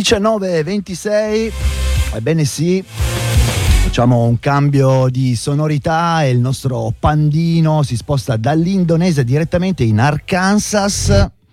19:26. Ebbene sì, facciamo un cambio di sonorità e il nostro pandino si sposta dall'Indonesia direttamente in Arkansas.